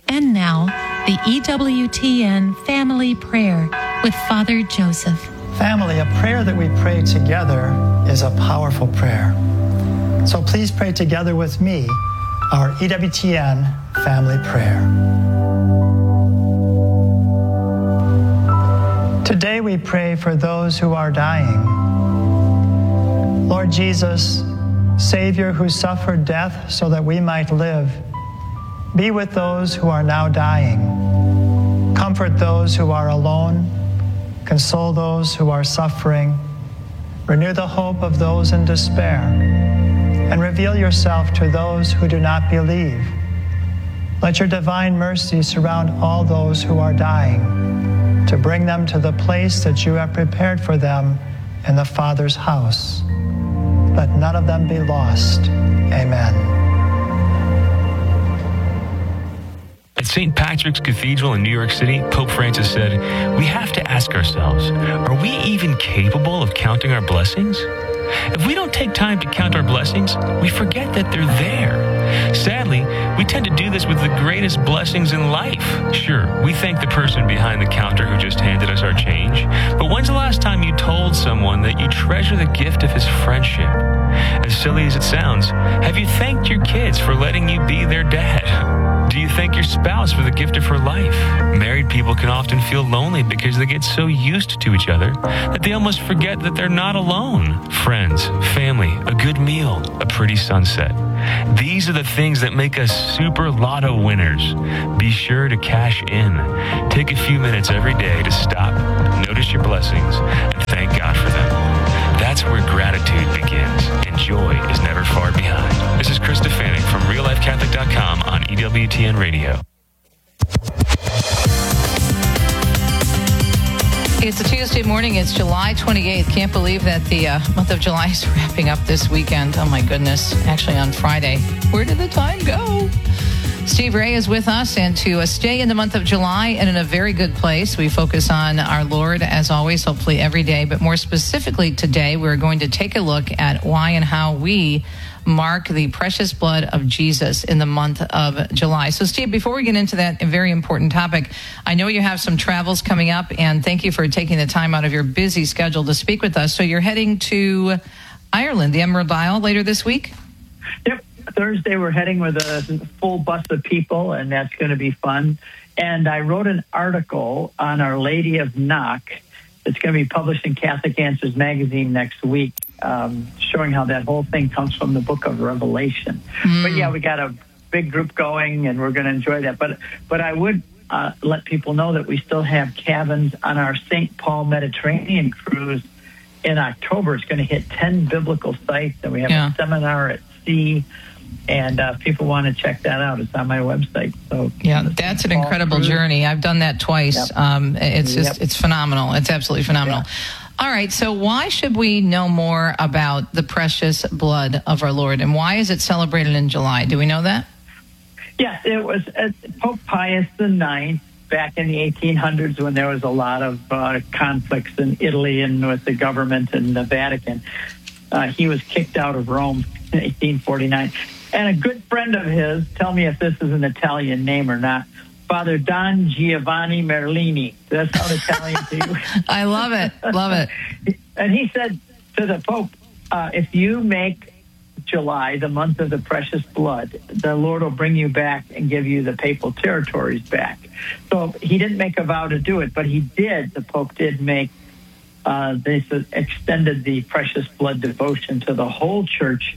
And now, the EWTN Family Prayer with Father Joseph. Family, a prayer that we pray together is a powerful prayer. So please pray together with me our EWTN Family Prayer. Today we pray for those who are dying. Lord Jesus, Savior who suffered death so that we might live, be with those who are now dying. Comfort those who are alone. Console those who are suffering. Renew the hope of those in despair. And reveal yourself to those who do not believe. Let your divine mercy surround all those who are dying, to bring them to the place that you have prepared for them in the Father's house. Let none of them be lost. Amen. At St. Patrick's Cathedral in New York City, Pope Francis said, "We have to ask ourselves, are we even capable of counting our blessings? If we don't take time to count our blessings, we forget that they're there. Sadly, we tend to do this with the greatest blessings in life. Sure, we thank the person behind the counter who just handed us our change, but when's the last time you told someone that you treasure the gift of his friendship? As silly as it sounds, have you thanked your kids for letting you be their dad? Do you thank your spouse for the gift of her life? Married people can often feel lonely because they get so used to each other that they almost forget that they're not alone. Friends, family, a good meal, a pretty sunset. These are the things that make us super lotto winners. Be sure to cash in. Take a few minutes every day to stop, notice your blessings, and thank God for them. That's where gratitude begins, and joy is never far behind. This is Chris Stefanik from RealLifeCatholic.com on EWTN Radio. It's a Tuesday morning. It's July 28th. Can't believe that the month of July is wrapping up this weekend. Oh, my goodness. Actually, on Friday. Where did the time go? Steve Ray is with us, and to stay in the month of July and in a very good place, we focus on our Lord, as always, hopefully every day. But more specifically today, we're going to take a look at why and how we mark the precious blood of Jesus in the month of July. So, Steve, before we get into that very important topic, I know you have some travels coming up, and thank you for taking the time out of your busy schedule to speak with us. So you're heading to Ireland, the Emerald Isle, later this week? Yep. Thursday, we're heading with a full bus of people, and that's going to be fun. And I wrote an article on Our Lady of Knock that's going to be published in Catholic Answers magazine next week, showing how that whole thing comes from the book of Revelation. But yeah, we got a big group going, and we're going to enjoy that. But I would let people know that we still have cabins on our St. Paul Mediterranean cruise in October. It's going to hit 10 biblical sites, and we have a seminar at sea. And people want to check that out. It's on my website. So yeah, that's an incredible journey. I've done that twice. Yep. It's phenomenal. It's absolutely phenomenal. Yeah. All right. So why should we know more about the precious blood of our Lord, and why is it celebrated in July? Do we know that? Yes, it was Pope Pius IX back in the 1800s when there was a lot of conflicts in Italy and with the government and the Vatican. He was kicked out of Rome in 1849. And a good friend of his, tell me if this is an Italian name or not, Father Don Giovanni Merlini. Does that sound Italian to you? I love it. Love it. And he said to the Pope, if you make July the month of the precious blood, the Lord will bring you back and give you the papal territories back. So he didn't make a vow to do it, but he did. The Pope did make they extended the precious blood devotion to the whole church,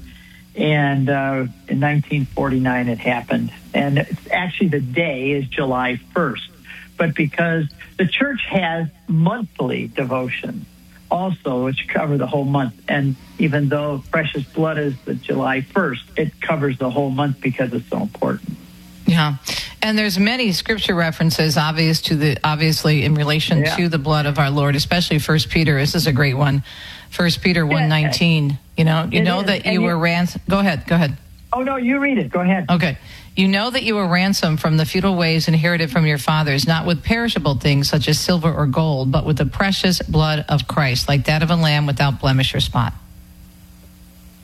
and in 1949 it happened. And it's actually the day is July 1st, but because the church has monthly devotion also, which cover the whole month, and even though precious blood is the July 1st, it covers the whole month because it's so important. Yeah. And there's many scripture references obviously in relation to the blood of our Lord, especially 1 Peter. This is a great one. 1 Peter 1:19. You know that you were ransomed. Go ahead. Oh, no, you read it. Go ahead. Okay. You know that you were ransomed from the futile ways inherited from your fathers, not with perishable things such as silver or gold, but with the precious blood of Christ, like that of a lamb without blemish or spot.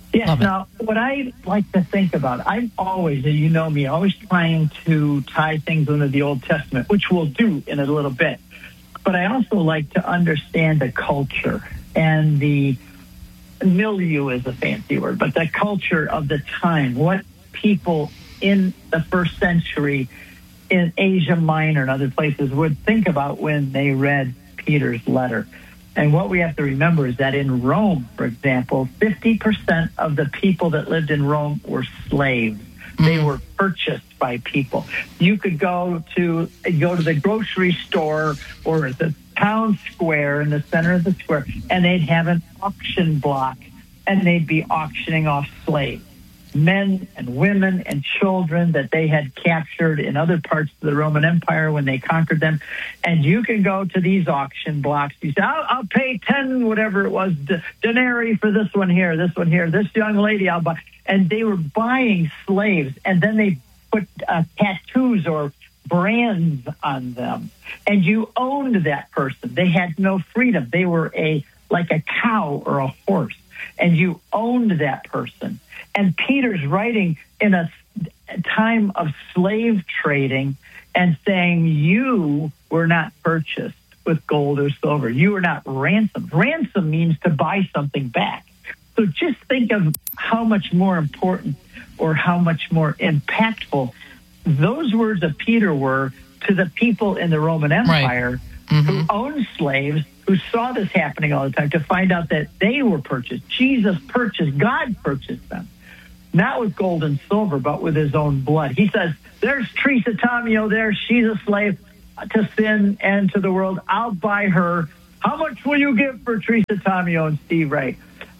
Yes. Love it. Now, what I like to think about, I'm always, and you know me, always trying to tie things into the Old Testament, which we'll do in a little bit. But I also like to understand the culture and the milieu is a fancy word, but the culture of the time, what people in the first century in Asia Minor and other places would think about when they read Peter's letter. And what we have to remember is that in Rome, for example, 50% of the people that lived in Rome were slaves. They were purchased by people. You could go to the grocery store or the town square in the center of the square, and they'd have an auction block, and they'd be auctioning off slaves, men and women and children that they had captured in other parts of the Roman Empire when they conquered them. And you can go to these auction blocks. You say, I'll pay 10, whatever it was, denarii for this one here, this young lady I'll buy. And they were buying slaves, and then they put tattoos or brands on them. And you owned that person. They had no freedom. They were like a cow or a horse, and you owned that person. And Peter's writing in a time of slave trading and saying, you were not purchased with gold or silver. You were not ransomed. Ransom means to buy something back. So just think of how much more important or how much more impactful those words of Peter were to the people in the Roman Empire who owned slaves, who saw this happening all the time, to find out that they were purchased. Jesus purchased, God purchased them. Not with gold and silver, but with his own blood. He says, there's Teresa Tomeo there. She's a slave to sin and to the world. I'll buy her. How much will you give for Teresa Tomeo and Steve Ray?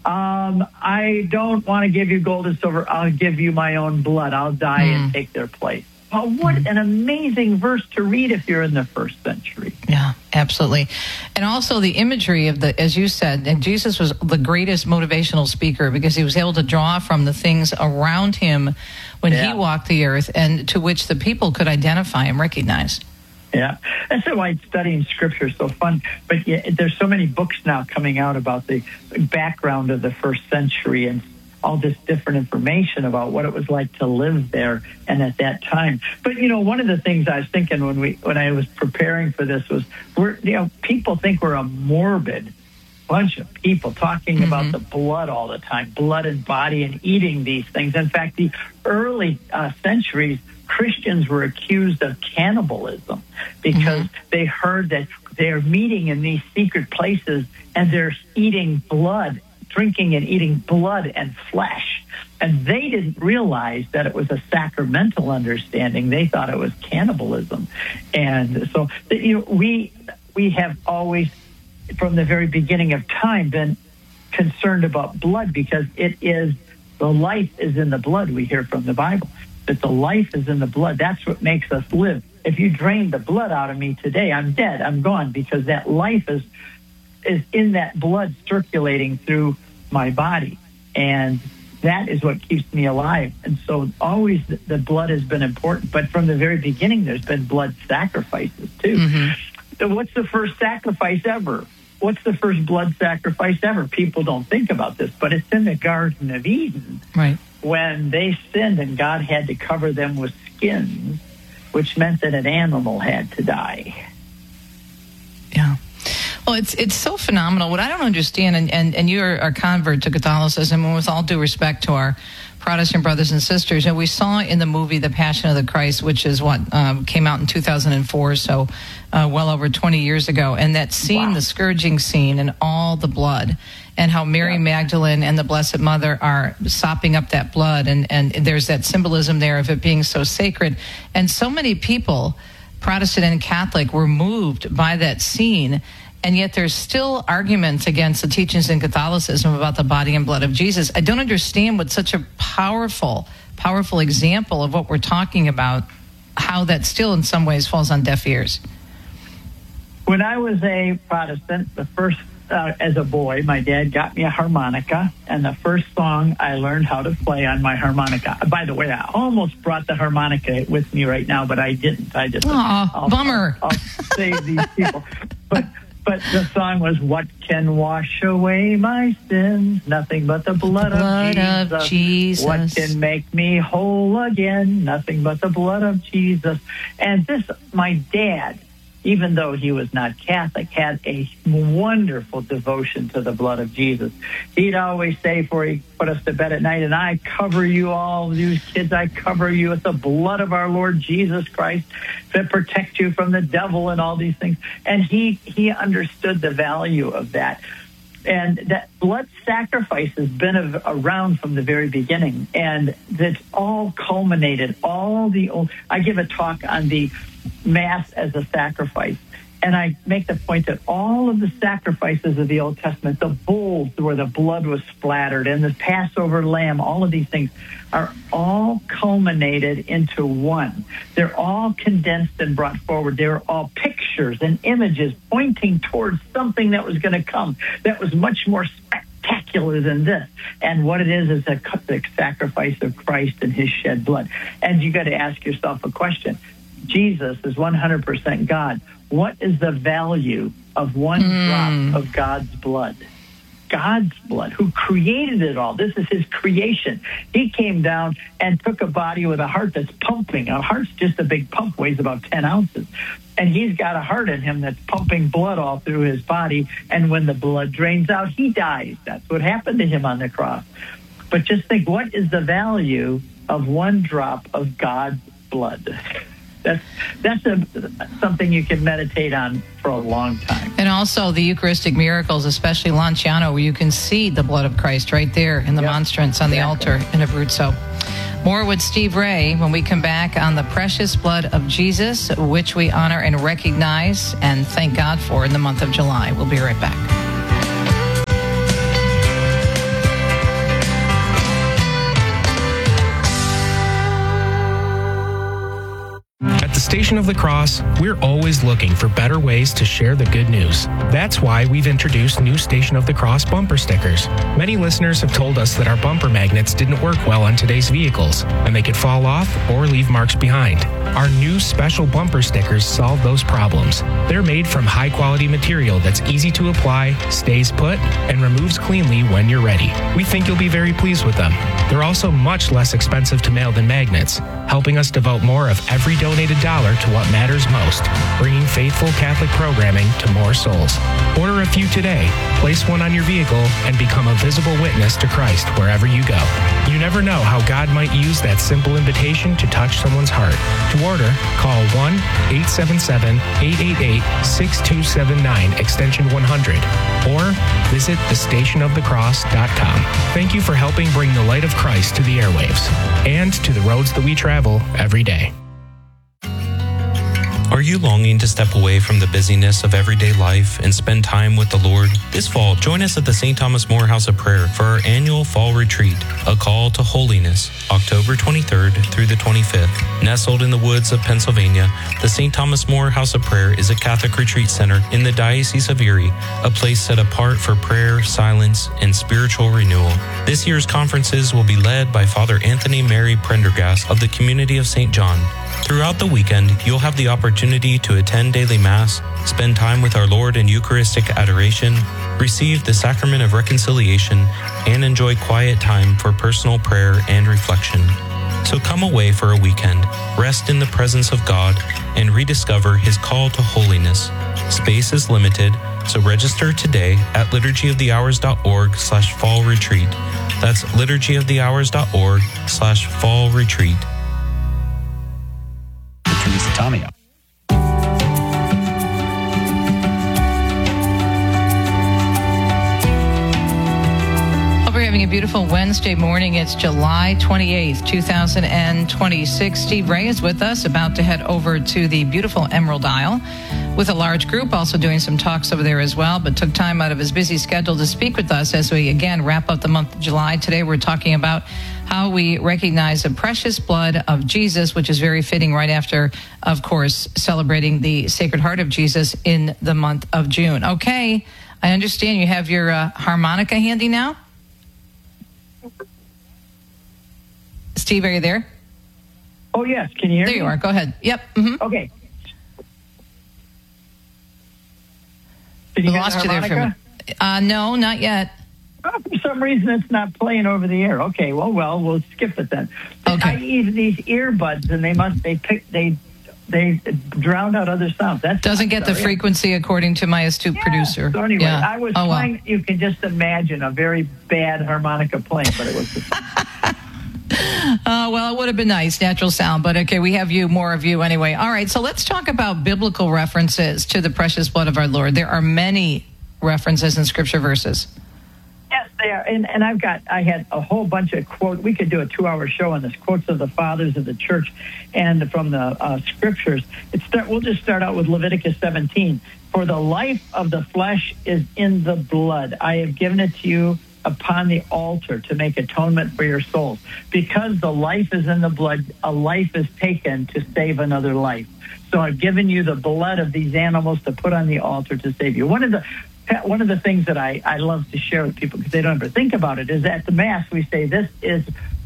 I don't want to give you gold and silver. I'll give you my own blood. I'll die and take their place. Oh, what an amazing verse to read if you're in the first century. Yeah, absolutely. And also the imagery of as you said, and Jesus was the greatest motivational speaker because he was able to draw from the things around him when he walked the earth and to which the people could identify and recognize. Yeah, that's why studying Scripture is so fun. But there's so many books now coming out about the background of the first century and all this different information about what it was like to live there and at that time. But one of the things I was thinking when I was preparing for this was, people think we're a morbid bunch of people talking about the blood all the time, blood and body, and eating these things. In fact, the early centuries, Christians were accused of cannibalism because they heard that they're meeting in these secret places and they're eating blood, drinking and eating blood and flesh. And they didn't realize that it was a sacramental understanding. They thought it was cannibalism. And so, we have always, from the very beginning of time, been concerned about blood because the life is in the blood. We hear from the Bible that the life is in the blood. That's what makes us live. If you drain the blood out of me today, I'm dead. I'm gone, because that life is in that blood circulating through my body. And that is what keeps me alive. And so always the blood has been important. But from the very beginning, there's been blood sacrifices too. So what's the first sacrifice ever? What's the first blood sacrifice ever? People don't think about this, but it's in the Garden of Eden. Right. When they sinned and God had to cover them with skins, which meant that an animal had to die. Yeah. Well, it's so phenomenal. What I don't understand, and you're a convert to Catholicism, and with all due respect to our Protestant brothers and sisters, and we saw in the movie The Passion of the Christ, which is what came out in 2004, so well over 20 years ago, and that scene, the scourging scene, and all the blood, and how Mary Magdalene and the Blessed Mother are sopping up that blood, and there's that symbolism there of it being so sacred. And so many people, Protestant and Catholic, were moved by that scene. And yet there's still arguments against the teachings in Catholicism about the body and blood of Jesus. I don't understand what such a powerful example of what we're talking about, how that still in some ways falls on deaf ears. When I was a Protestant, the first, as a boy, my dad got me a harmonica, and the first song I learned how to play on my harmonica. By the way, I almost brought the harmonica with me right now, but I didn't. I just, bummer. I'll save these people. But But the song was, what can wash away my sins? Nothing but the blood of Jesus. What can make me whole again? Nothing but the blood of Jesus. And this, my dad, even though he was not Catholic, had a wonderful devotion to the blood of Jesus. He'd always say before he put us to bed at night, and I cover you all, you kids, I cover you with the blood of our Lord Jesus Christ to protect you from the devil and all these things. And he understood the value of that. And that blood sacrifice has been around from the very beginning. And that's all culminated, I give a talk on the Mass as a sacrifice. And I make the point that all of the sacrifices of the Old Testament, the bulls where the blood was splattered and the Passover lamb, all of these things are all culminated into one. They're all condensed and brought forward. They're all pictures and images pointing towards something that was going to come that was much more spectacular than this. And what it is the sacrifice of Christ and his shed blood. And you got to ask yourself a question. Jesus is 100% God. What is the value of one drop of God's blood? God's blood, who created it all. This is his creation. He came down and took a body with a heart that's pumping. A heart's just a big pump, weighs about 10 ounces. And he's got a heart in him that's pumping blood all through his body. And when the blood drains out, he dies. That's what happened to him on the cross. But just think, what is the value of one drop of God's blood? That's something you can meditate on for a long time. And also the Eucharistic miracles, especially Lanciano, where you can see the blood of Christ right there in the monstrance on the altar in Abruzzo. More with Steve Ray when we come back on the precious blood of Jesus, which we honor and recognize and thank God for in the month of July. We'll be right back. Station of the Cross, we're always looking for better ways to share the good news. That's why we've introduced new Station of the Cross bumper stickers. Many listeners have told us that our bumper magnets didn't work well on today's vehicles, and they could fall off or leave marks behind. Our new special bumper stickers solve those problems. They're made from high-quality material that's easy to apply, stays put, and removes cleanly when you're ready. We think you'll be very pleased with them. They're also much less expensive to mail than magnets, helping us devote more of every donated dollar to what matters most, bringing faithful Catholic programming to more souls. Order a few today, place one on your vehicle, and become a visible witness to Christ wherever you go. You never know how God might use that simple invitation to touch someone's heart. To order, call 1-877-888-6279, extension 100, or visit thestationofthecross.com. Thank you for helping bring the light of Christ to the airwaves and to the roads that we travel every day. Are you longing to step away from the busyness of everyday life and spend time with the Lord? This fall, join us at the St. Thomas More House of Prayer for our annual Fall Retreat, A Call to Holiness, October 23rd through the 25th. Nestled in the woods of Pennsylvania, the St. Thomas More House of Prayer is a Catholic retreat center in the Diocese of Erie, a place set apart for prayer, silence, and spiritual renewal. This year's conferences will be led by Father Anthony Mary Prendergast of the Community of St. John. Throughout the weekend, you'll have the opportunity to attend daily Mass, spend time with our Lord in Eucharistic adoration, receive the Sacrament of Reconciliation, and enjoy quiet time for personal prayer and reflection. So come away for a weekend, rest in the presence of God, and rediscover His call to holiness. Space is limited, so register today at liturgyofthehours.org/fall retreat. That's liturgyofthehours.org/fall retreat. Teresa Tomeo. Hope you're having a beautiful Wednesday morning. It's July 28th, 2026. Steve Ray is with us, about to head over to the beautiful Emerald Isle with a large group, also doing some talks over there as well, but took time out of his busy schedule to speak with us as we, again, wrap up the month of July. Today we're talking about how we recognize the precious blood of Jesus, which is very fitting right after, of course, celebrating the Sacred Heart of Jesus in the month of June. Okay, I understand you have your harmonica handy now? Steve, are you there? Oh, yes. Can you hear me? There you are. Go ahead. Yep. Mm-hmm. Okay. Did you We hear lost the you there for a harmonica? minute. No, not yet. Oh, for some reason, it's not playing over the air. Okay, well, we'll skip it then. Okay. I use these earbuds, and they drown out other sounds. That Doesn't get the frequency according to my astute producer. So anyway, Yeah. I was trying. You can just imagine a very bad harmonica playing, but it was. Well, it would have been nice, natural sound, but okay, we have more of you anyway. All right, so let's talk about biblical references to the precious blood of our Lord. There are many references in scripture verses. Yes, they are. And I had a whole bunch of quotes. We could do a 2-hour show on this, quotes of the fathers of the church and from the scriptures. We'll just start out with Leviticus 17. For the life of the flesh is in the blood. I have given it to you upon the altar to make atonement for your souls. Because the life is in the blood, a life is taken to save another life. So I've given you the blood of these animals to put on the altar to save you. One of the things that I love to share with people, because they don't ever think about it, is at the Mass we say, this is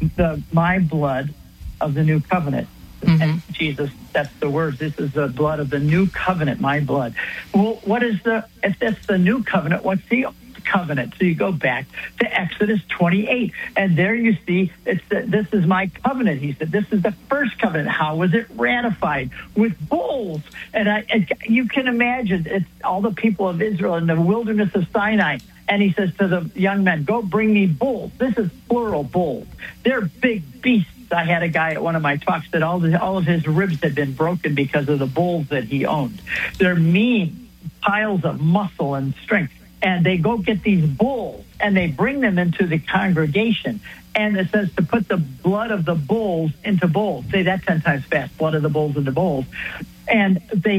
my blood of the new covenant. Mm-hmm. And Jesus, that's the words. This is the blood of the new covenant, my blood. Well, if that's the new covenant, what's the covenant? So you go back to Exodus 28, and there you see this is my covenant. He said, this is the first covenant. How was it ratified? With bulls. And you can imagine, it's all the people of Israel in the wilderness of Sinai. And he says to the young men, go bring me bulls. This is plural bulls. They're big beasts. I had a guy at one of my talks that all of his ribs had been broken because of the bulls that he owned. They're mean piles of muscle and strength. And they go get these bulls, and they bring them into the congregation. And it says to put the blood of the bulls into bowls. Say that 10 times fast, blood of the bulls into bowls. And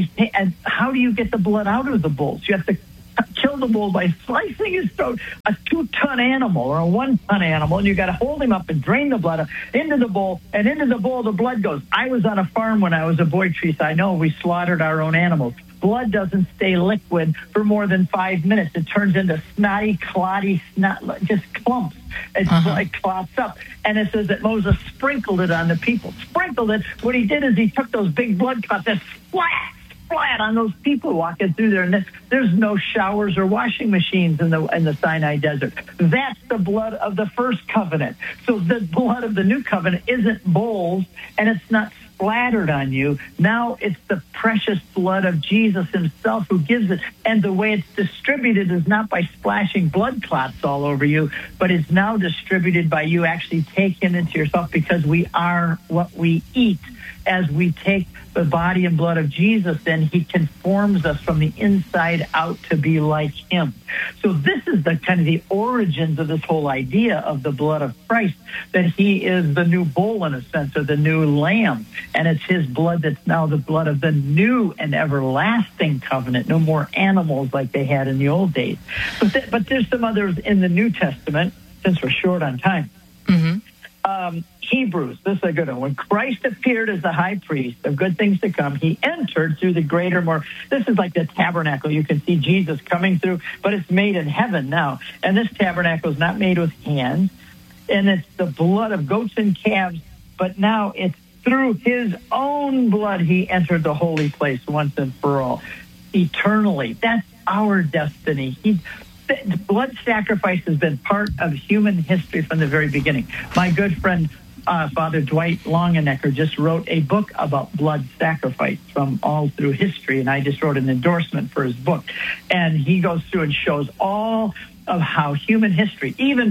how do you get the blood out of the bulls? You have to kill the bull by slicing his throat, a 2-ton animal or a 1-ton animal, and you got to hold him up and drain the blood into the bowl, and into the bowl the blood goes. I was on a farm when I was a boy, Teresa. I know we slaughtered our own animals. Blood doesn't stay liquid for more than 5 minutes. It turns into snotty, clotty, just clumps. It clots up. And it says that Moses sprinkled it on the people. Sprinkled it. What he did is he took those big blood clots and flat on those people walking through there. And there's no showers or washing machines in the Sinai desert. That's the blood of the first covenant. So the blood of the new covenant isn't bowls, and it's not splattered on you. Now it's the precious blood of Jesus himself who gives it. And the way it's distributed is not by splashing blood clots all over you, but it's now distributed by you actually taking it into yourself, because we are what we eat. As we take the body and blood of Jesus, then he conforms us from the inside out to be like him. So this is the kind of the origins of this whole idea of the blood of Christ, that he is the new bull in a sense, or the new lamb. And it's his blood that's now the blood of the new and everlasting covenant. No more animals like they had in the old days. But there's some others in the New Testament, since we're short on time. Mm-hmm. Hebrews, this is a good one. When Christ appeared as the high priest of good things to come, he entered through the greater, more. This is like the tabernacle. You can see Jesus coming through, but it's made in heaven now. And this tabernacle is not made with hands, and it's the blood of goats and calves, but now it's through his own blood he entered the holy place once and for all, eternally. That's our destiny. Blood sacrifice has been part of human history from the very beginning. My good friend, Father Dwight Longenecker, just wrote a book about blood sacrifice from all through history, and I just wrote an endorsement for his book. And he goes through and shows all of how human history, even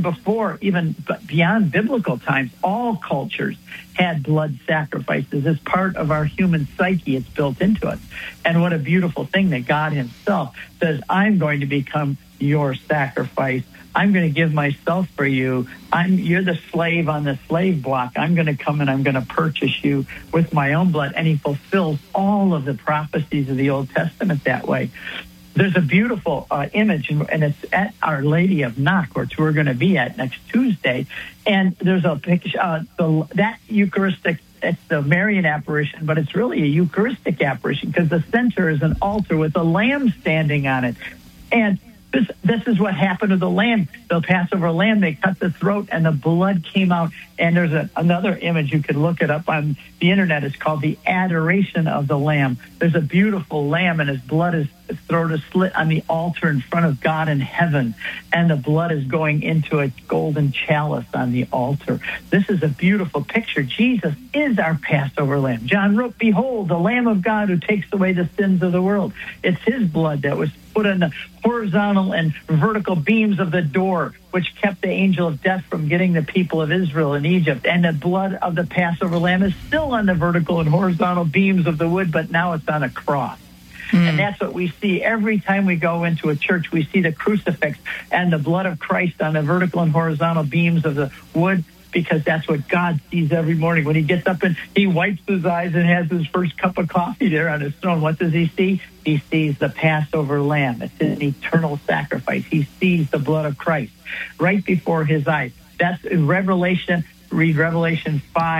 beyond biblical times, all cultures had blood sacrifices as part of our human psyche. It's built into us. And what a beautiful thing that God himself says, I'm going to become your sacrifice. I'm going to give myself for you. You're the slave on the slave block. I'm going to come and I'm going to purchase you with my own blood. And he fulfills all of the prophecies of the Old Testament that way. There's a beautiful image, and it's at Our Lady of Knock, which we're going to be at next Tuesday. And there's a picture, that Eucharistic, it's the Marian apparition, but it's really a Eucharistic apparition, because the center is an altar with a lamb standing on it. And this is what happened to the lamb. The Passover lamb, they cut the throat and the blood came out. And there's another image, you could look it up on the internet. It's called the Adoration of the Lamb. There's a beautiful lamb, and his blood is throat is slit on the altar in front of God in heaven, and the blood is going into a golden chalice on the altar. This is a beautiful picture. Jesus is our Passover lamb. John wrote, "Behold, the Lamb of God who takes away the sins of the world." It's his blood that was put on the horizontal and vertical beams of the door, which kept the angel of death from getting the people of Israel in Egypt. And the blood of the Passover lamb is still on the vertical and horizontal beams of the wood, but now it's on a cross. And that's what we see every time we go into a church. We see the crucifix and the blood of Christ on the vertical and horizontal beams of the wood, because that's what God sees every morning. When he gets up and he wipes his eyes and has his first cup of coffee there on his throne, what does he see? He sees the Passover lamb. It's an eternal sacrifice. He sees the blood of Christ right before his eyes. That's in Revelation. Read Revelation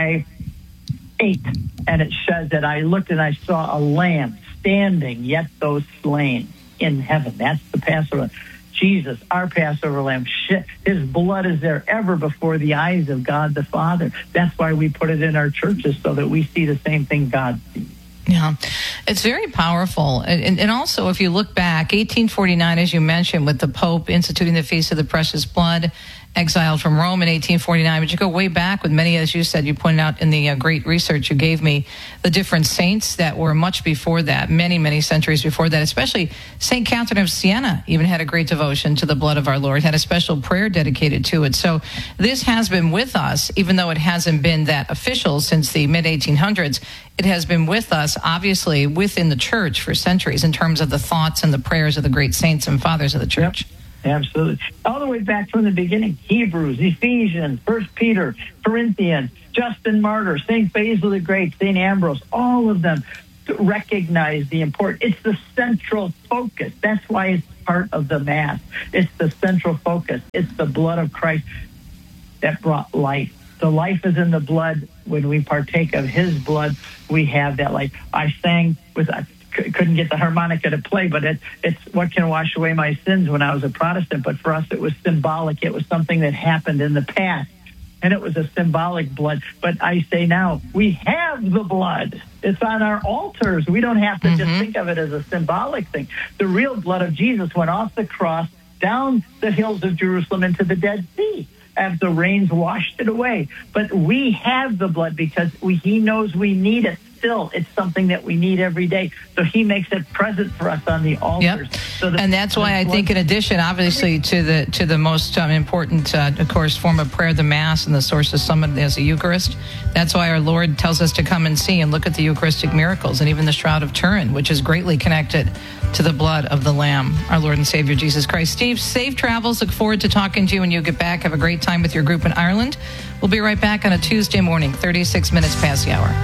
5:8, and it says that I looked and I saw a lamb standing, yet those slain in heaven. That's the Passover. Jesus, our Passover lamb, his blood is there ever before the eyes of God the Father. That's why we put it in our churches, so that we see the same thing God sees. Yeah, it's very powerful. And also, if you look back, 1849, as you mentioned, with the Pope instituting the Feast of the Precious Blood, exiled from Rome in 1849. But you go way back with many, as you said, you pointed out in the great research you gave me, the different saints that were much before that, many, many centuries before that, especially St. Catherine of Siena even had a great devotion to the blood of our Lord, had a special prayer dedicated to it. So this has been with us, even though it hasn't been that official since the mid-1800s. It has been with us, obviously, within the church for centuries in terms of the thoughts and the prayers of the great saints and fathers of the church. Yep. Absolutely. All the way back from the beginning. Hebrews, Ephesians, 1 Peter, Corinthians, Justin Martyr, St. Basil the Great, St. Ambrose, all of them recognize the importance. It's the central focus. That's why it's part of the Mass. It's the central focus. It's the blood of Christ that brought life. The life is in the blood. When we partake of his blood, we have that life. I sang with couldn't get the harmonica to play, but it's what can wash away my sins when I was a Protestant. But for us, it was symbolic. It was something that happened in the past, and it was a symbolic blood. But I say now, we have the blood. It's on our altars. We don't have to just think of it as a symbolic thing. The real blood of Jesus went off the cross, down the hills of Jerusalem into the Dead Sea, as the rains washed it away. But we have the blood because he knows we need it. Still, it's something that we need every day. So he makes it present for us on the altars. Yep. So and that's why I think, in addition, obviously, to the most important, of course, form of prayer, the Mass, and the source of summit as the Eucharist, that's why our Lord tells us to come and see and look at the Eucharistic miracles, and even the Shroud of Turin, which is greatly connected to the blood of the Lamb, our Lord and Savior Jesus Christ. Steve, safe travels. Look forward to talking to you when you get back. Have a great time with your group in Ireland. We'll be right back on a Tuesday morning, 36 minutes past the hour.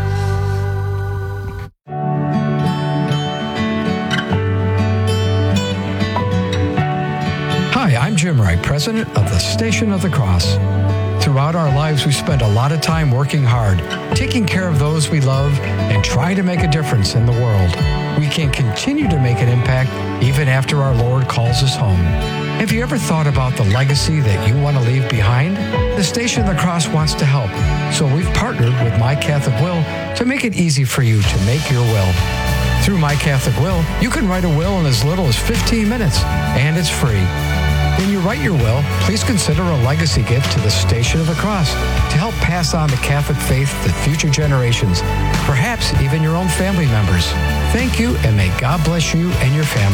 I'm Jim Wright, president of the Station of the Cross. Throughout our lives, we spend a lot of time working hard, taking care of those we love, and trying to make a difference in the world. We can continue to make an impact even after our Lord calls us home. Have you ever thought about the legacy that you want to leave behind? The Station of the Cross wants to help, so we've partnered with My Catholic Will to make it easy for you to make your will. Through My Catholic Will, you can write a will in as little as 15 minutes, and it's free. When you write your will, please consider a legacy gift to the Station of the Cross to help pass on the Catholic faith to future generations, perhaps even your own family members. Thank you, and may God bless you and your family.